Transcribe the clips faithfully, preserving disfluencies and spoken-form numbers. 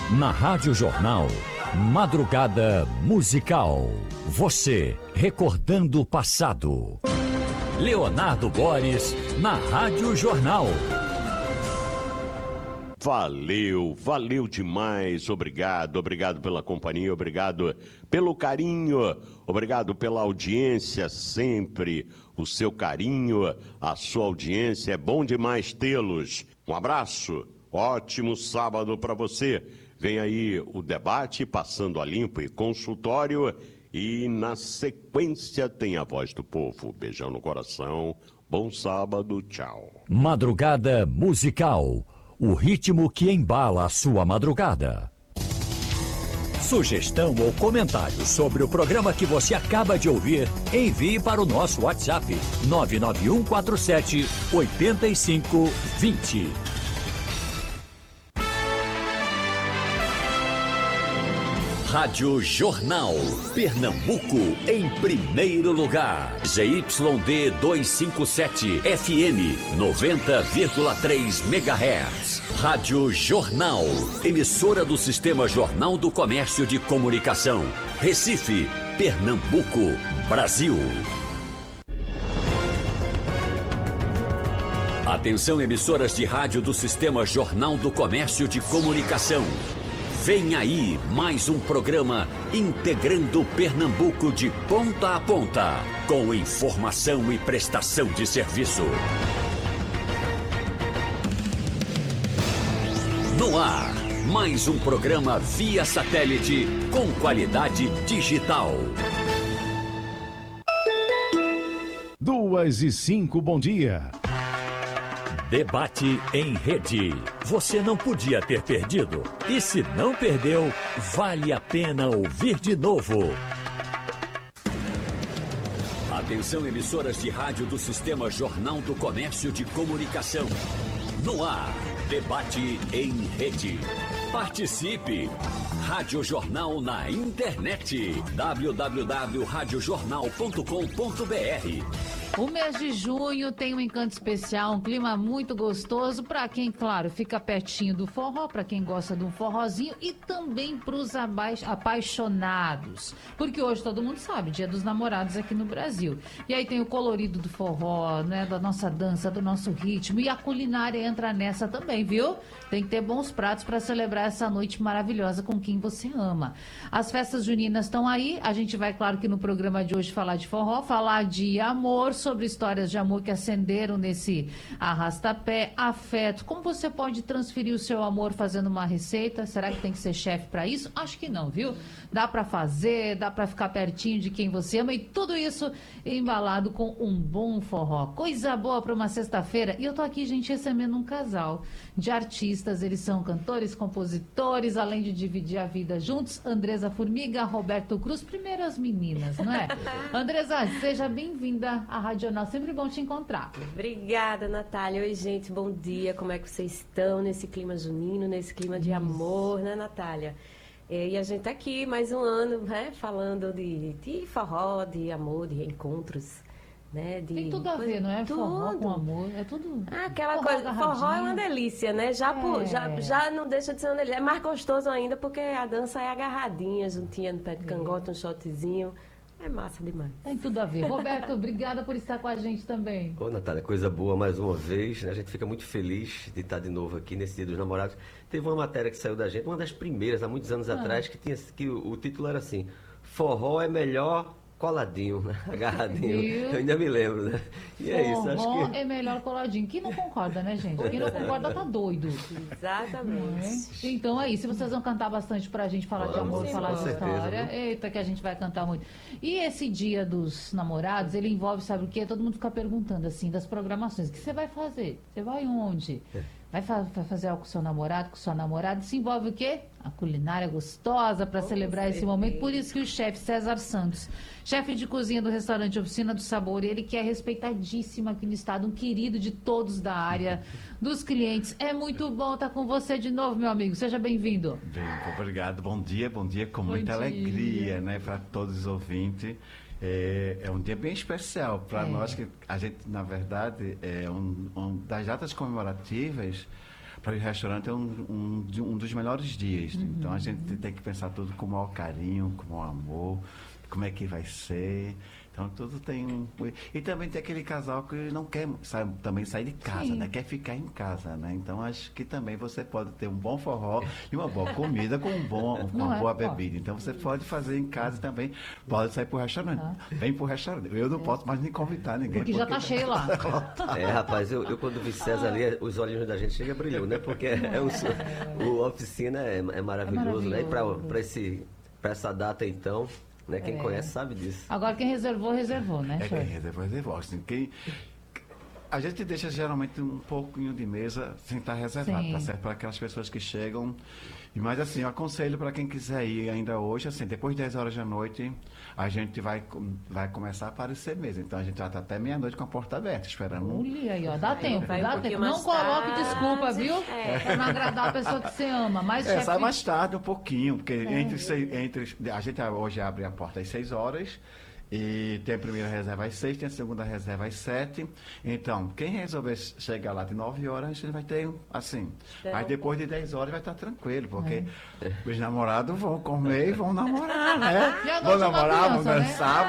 Na Rádio Jornal, Madrugada Musical. Você recordando o passado. Leonardo Boris, na Rádio Jornal. Valeu, valeu demais, obrigado, obrigado pela companhia, obrigado pelo carinho, obrigado pela audiência sempre, o seu carinho, a sua audiência, é bom demais tê-los. Um abraço, ótimo sábado para você. Vem aí o debate, Passando a Limpo e consultório, e na sequência tem a Voz do Povo. Beijão no coração, bom sábado, tchau. Madrugada Musical, o ritmo que embala a sua madrugada. Sugestão ou comentário sobre o programa que você acaba de ouvir, envie para o nosso WhatsApp nove nove um quatro sete oito cinco dois zero. Rádio Jornal, Pernambuco em primeiro lugar. Z Y D duzentos e cinquenta e sete, F M noventa vírgula três megahertz. Rádio Jornal, emissora do Sistema Jornal do Comércio de Comunicação. Recife, Pernambuco, Brasil. Atenção, emissoras de rádio do Sistema Jornal do Comércio de Comunicação. Vem aí mais um programa integrando Pernambuco de ponta a ponta, com informação e prestação de serviço. No ar, mais um programa via satélite com qualidade digital. Duas e cinco, bom dia. Debate em rede. Você não podia ter perdido. E se não perdeu, vale a pena ouvir de novo. Atenção, emissoras de rádio do Sistema Jornal do Comércio de Comunicação. No ar, debate em rede. Participe! Rádio Jornal na internet. w w w ponto rádio jornal ponto com ponto b r. O mês de junho tem um encanto especial, um clima muito gostoso para quem, claro, fica pertinho do forró, para quem gosta de um forrozinho e também para os apaixonados. Porque hoje todo mundo sabe, Dia dos Namorados aqui no Brasil. E aí tem o colorido do forró, né, da nossa dança, do nosso ritmo, e a culinária entra nessa também, viu? Tem que ter bons pratos para celebrar essa noite maravilhosa com quem você ama. As festas juninas estão aí, a gente vai, claro, que no programa de hoje falar de forró, falar de amor, sobre histórias de amor que acenderam nesse arrastapé, afeto. Como você pode transferir o seu amor fazendo uma receita? Será que tem que ser chefe para isso? Acho que não, viu? Dá para fazer, dá para ficar pertinho de quem você ama, e tudo isso embalado com um bom forró. Coisa boa para uma sexta-feira. E eu tô aqui, gente, recebendo um casal de artistas. Eles são cantores, compositores, além de dividir a vida juntos. Andresa Formiga, Roberto Cruz. Primeiro as meninas, não é? Andresa, seja bem-vinda à Rádio Jornal. Sempre bom te encontrar. Obrigada, Natália. Oi, gente, bom dia. Como é que vocês estão nesse clima junino, nesse clima de amor, né, Natália? E a gente tá aqui mais um ano, né, falando de, de forró, de amor, de reencontros, né? De tem tudo a ver, não é? Tudo. Forró com amor, é tudo. Ah, aquela forró coisa, forró é uma delícia, né? Já, é. por, já, já não deixa de ser uma delícia. É mais gostoso ainda porque a dança é agarradinha, juntinha no pé de cangote, um shotzinho. É massa demais. Tem tudo a ver. Roberto, obrigada por estar com a gente também. Ô, Natália, coisa boa mais uma vez, né? A gente fica muito feliz de estar de novo aqui nesse Dia dos Namorados. Teve uma matéria que saiu da gente, uma das primeiras, há muitos anos ah. atrás, que, tinha, que o, o título era assim: Forró é melhor coladinho, né? Agarradinho. Viu? Eu ainda me lembro, né? E é isso, acho Forró que... é melhor coladinho. Quem não concorda, né, gente? Quem não concorda tá doido. Exatamente. É? Então aí, se vocês vão cantar bastante pra gente falar Vamos, de amor, sim, falar de certeza, história, viu? Eita, que a gente vai cantar muito. E esse Dia dos Namorados, ele envolve, sabe o quê? Todo mundo fica perguntando, assim, das programações. O que você vai fazer? Você vai onde? É. Vai, fa vai fazer algo com o seu namorado, com sua namorada? Isso envolve o quê? A culinária gostosa para celebrar esse momento. Por isso que o chefe César Santos, chefe de cozinha do restaurante Oficina do Sabor, ele que é respeitadíssimo aqui no estado, um querido de todos da área, dos clientes. É muito bom estar com você de novo, meu amigo. Seja bem-vindo. Bem, obrigado. Bom dia, bom dia com bom muita dia. alegria, né, para todos os ouvintes. É, é um dia bem especial para é. nós, que a gente, na verdade, é um, um das datas comemorativas para o restaurante é um, um, de- um dos melhores dias. Uhum. Então a gente tem que pensar tudo com o maior carinho, com o maior amor, como é que vai ser. Então tudo tem um. E também tem aquele casal que não quer sa- também sair de casa, Sim. né? Quer ficar em casa, né? Então acho que também você pode ter um bom forró e uma boa comida com, um bom, com Não uma é? boa Pode. bebida. Então você pode fazer em casa também, pode sair para o restaurante. Vem para o restaurante. Eu não posso mais nem convidar ninguém. Porque já tá cheio lá. É, rapaz, eu, eu quando vi César ali, os olhinhos da gente chega a brilhou, né? Porque é um, so- o oficina é, é maravilhoso, né? E pra, maravilhoso. pra, esse, pra essa data, então, né? Quem É. conhece sabe disso. Agora quem reservou, reservou, né, É quem chefe? reservou, reservou. Assim, quem... A gente deixa geralmente um pouquinho de mesa sem estar reservado, Sim. tá certo? Para aquelas pessoas que chegam. E Mas assim, eu aconselho para quem quiser ir ainda hoje, assim, depois de dez horas da noite, a gente vai, com- vai começar a aparecer mesmo. Então a gente já está até meia-noite com a porta aberta, esperando. um- Olha aí, ó, dá tempo, vai um dá pouquinho tempo. Não mais coloque tarde. desculpa, viu? É. Pra não agradar a pessoa que você ama. Mas, É, chefe, sai mais tarde um pouquinho, porque entre, seis- entre a gente hoje abre a porta às seis horas. E tem a primeira reserva às seis, tem a segunda reserva às sete. Então, quem resolver chegar lá de nove horas, a gente vai ter, assim. É. Mas depois de dez horas vai estar tranquilo, porque os namorados vão comer e vão namorar, né? Já Vão gosto de uma namorar, vão criança, né? dançar,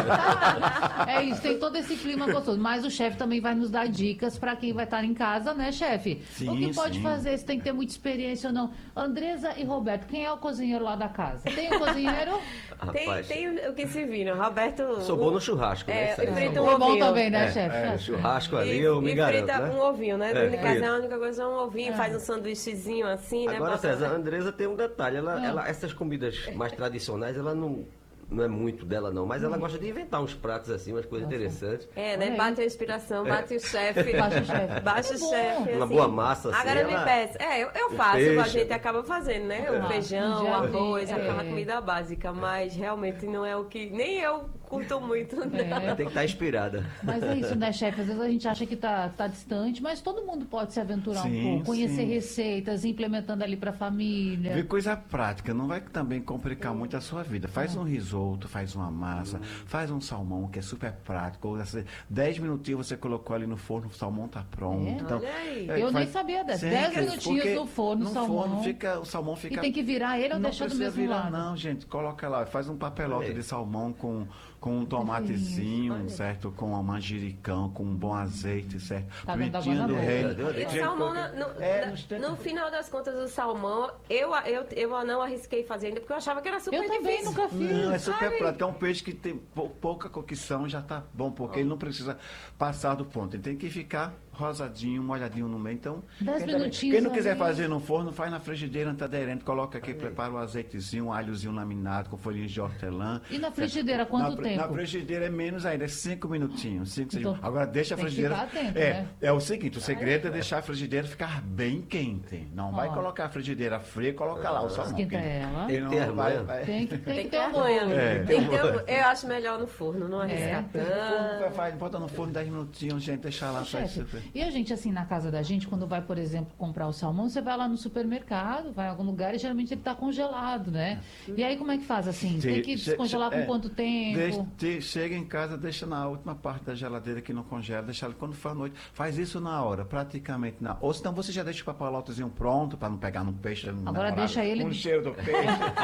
vão. É isso, tem todo esse clima gostoso. Mas o chefe também vai nos dar dicas para quem vai estar em casa, né, chefe? O Sim, que pode sim. fazer, se tem que ter muita experiência ou não. Andresa e Roberto, quem é o cozinheiro lá da casa? Tem um cozinheiro? Tem, Rapaz, tem o que se vira, Roberto. sou bom no churrasco, né? É, Isso aí. eu frito um Foi bom ovinho. também, né, É, chefe? é, É. churrasco E, ali, eu me e garanto, frita né? um ovinho, né? É, Dentro de casa frito. a única coisa é um ovinho, faz um sanduíchezinho assim, né? Agora, bota- César, a Andresa tem um detalhe. Ela, Ah. ela- essas comidas mais tradicionais, ela não, não é muito dela, não. Mas ela gosta de inventar uns pratos assim, umas coisas interessantes. É, né? Olha aí. Bate a inspiração, bate o chefe. Baixa o chefe. Baixa o Muito bom. chefe. Uma assim. boa massa, assim, Agora me ela- peça. É, eu, eu o faço, peixe. a gente acaba fazendo, né? Ah, O feijão, o já arroz, vi, aquela é. comida básica. Mas realmente não é o que. Nem eu curto muito, né? É. Tem que estar inspirada. Mas é isso, né, chefe? Às vezes a gente acha que tá, tá distante, mas todo mundo pode se aventurar um Sim, pouco, conhecer sim. receitas, implementando ali pra família. Vê coisa prática, não vai também complicar muito a sua vida. Faz É. um risoto, faz uma massa, faz um salmão, que é super prático. Ou, assim, Dez minutinhos você colocou ali no forno, o salmão tá pronto. É? Então, Olha aí. é, Eu nem faz- sabia dessa. Sim, Dez que- minutinhos porque no forno, no salmão. forno fica, o salmão fica... E tem que virar ele ou não deixar do precisa mesmo virar, lado? não, gente. Coloca lá, faz um papelote Olha aí. de salmão com, com um tomatezinho, Olha. certo? Com um manjericão, com um bom azeite, certo? Tá dando água Pimentinha na do boca. reino. Deu uma E o Gente, salmão, qualquer- no, no- É, na- nos tem- no final das contas, o salmão, eu, eu, eu não arrisquei fazer ainda, porque eu achava que era super Eu também difícil. nunca fiz. Não, é super sabe? prático. É um peixe que tem pou- pouca cocção, já tá bom, porque ele não precisa passar do ponto. Ele tem que ficar rosadinho, molhadinho no meio. Então, Dez quem, também- minutinhos quem não quiser ali. fazer no forno, faz na frigideira antiaderente, coloca aqui, prepara o azeitezinho, um alhozinho laminado com folhinhas de hortelã. E na frigideira, quanto na, fri- tempo? Na frigideira é menos ainda, é cinco minutinhos. Cinco, seis Então, minutos. Agora deixa a tem que frigideira. ficar atento, é, né? é o seguinte, o segredo é deixar a frigideira ficar bem quente. Não vai Ó. colocar a frigideira fria e colocar lá o salmão. Esquenta quente. ela. Tem que Não ter a vai- manha. vai- Tem que, tem Tem que que ter ter um a manha, molho. né? É. Tem que ter um- eu acho melhor no forno, não arriscar No forno, tanto. vai, bota no forno dez minutinhos, gente, deixa lá. faz Chefe, super. e a gente, assim, na casa da gente, quando vai, por exemplo, comprar o salmão, você vai lá no supermercado, vai em algum lugar e geralmente ele tá congelado, né? E aí como é que faz, assim? Tem que Che- descongelar che- com é, quanto tempo? deixa- te- chega em casa, deixa na última parte da geladeira que não congela, deixa ela quando for à noite. Faz isso na hora, praticamente na Ou senão você já deixa o papalotezinho pronto para não pegar no peixe. no Agora namorado, deixa ele- Com o cheiro do peixe.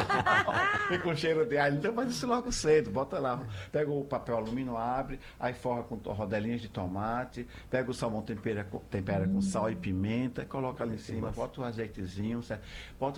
e com o cheiro de alho. Então faz isso logo cedo, bota lá. Pega o papel alumínio, abre, aí forra com to- rodelinhas de tomate, pega o salmão, tempera, com- tempera com sal e pimenta, coloca ali em cima, bota o azeitezinho, certo? Bota